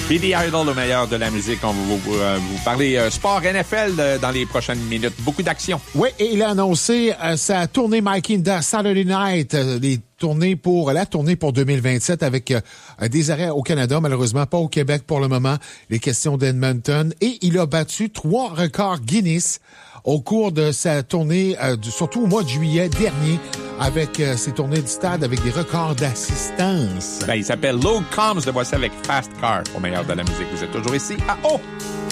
Billy Idol, le meilleur de la musique. On va vous parler sport NFL dans les prochaines minutes. Beaucoup d'action. Oui, et il a annoncé sa tournée Mike Inda Saturday Night, la tournée pour 2027 avec des arrêts au Canada, malheureusement pas au Québec pour le moment. Les questions d'Edmonton. Et il a battu 3 records Guinness au cours de sa tournée, surtout au mois de juillet dernier, avec ses tournées du stade avec des records d'assistance. Ben, il s'appelle Luke Combs. Le voici avec Fast Car au meilleur de la musique. Vous êtes toujours ici à O.